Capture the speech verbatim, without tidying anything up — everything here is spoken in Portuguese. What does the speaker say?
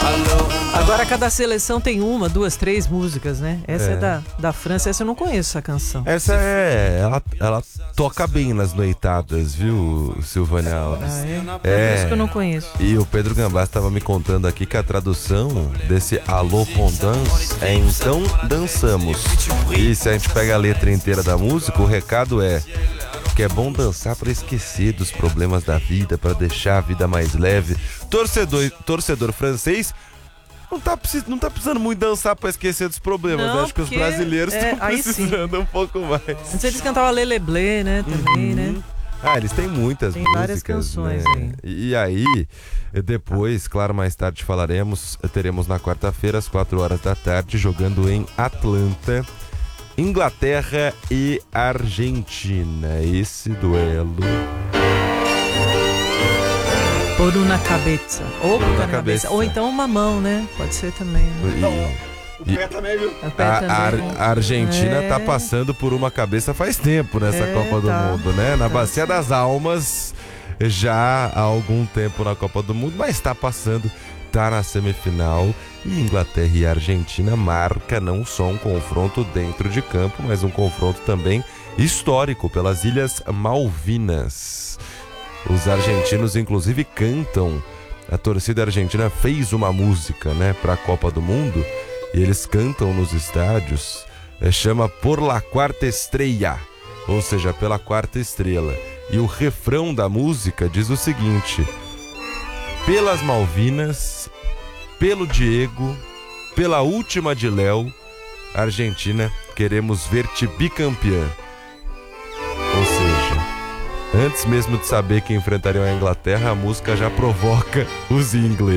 Agora cada seleção tem uma, duas, três músicas, né? Essa é, É. é da, da França, essa eu não conheço, essa canção. Essa é. Ela, ela toca bem nas noitadas, viu, Silvânia Alves? Ah, é? É. Por isso que eu não conheço. E o Pedro Gambás estava me contando aqui que a tradução desse Alô Pondance é Então Dançamos. E se a gente pega a letra inteira da música, o recado é que é bom dançar para esquecer dos problemas da vida, para deixar a vida mais leve. Torcedor, torcedor francês não tá, precis, não tá precisando muito dançar para esquecer dos problemas. Não, Acho que os porque, brasileiros é, estão aí sim. precisando um pouco mais. Antes eles cantavam Lele Blé, né? Também, Uhum. né? Ah, eles têm muitas Tem músicas, várias canções né? aí. E aí, depois, claro, mais tarde falaremos, teremos na quarta-feira, às quatro horas da tarde, jogando em Atlanta, Inglaterra e Argentina. Esse duelo. Por uma cabeça. Ou por uma cabeça. cabeça. Ou então uma mão, né? Pode ser também. Né? E, O pé também, viu? A pé a, também, a, né? a Argentina É. tá passando por uma cabeça faz tempo nessa É, Copa do tá. Mundo, né? Na Tá Bacia sim. das Almas, já há algum tempo na Copa do Mundo, mas tá passando, tá na semifinal. E Inglaterra e Argentina marca não só um confronto dentro de campo, mas um confronto também histórico pelas Ilhas Malvinas. Os argentinos, inclusive, cantam. A torcida argentina fez uma música, né, para a Copa do Mundo. E eles cantam nos estádios, é, chama Por la Quarta Estrella, ou seja, pela quarta estrela. E o refrão da música diz o seguinte: pelas Malvinas, pelo Diego, pela última de Léo, Argentina, queremos ver-te bicampeã. Ou seja, antes mesmo de saber que enfrentariam a Inglaterra, a música já provoca os ingleses.